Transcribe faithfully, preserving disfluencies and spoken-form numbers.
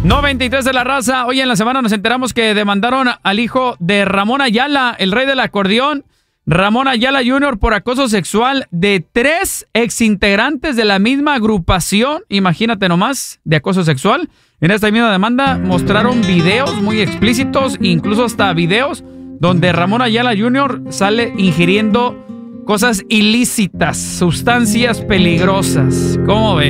noventa y tres de la raza. Hoy en la semana nos enteramos que demandaron al hijo de Ramón Ayala, el rey del acordeón, Ramón Ayala junior, por acoso sexual de tres exintegrantes de la misma agrupación. Imagínate nomás, de acoso sexual. En esta misma demanda mostraron videos muy explícitos, incluso hasta videos donde Ramón Ayala junior sale ingiriendo cosas ilícitas, sustancias peligrosas. ¿Cómo ves?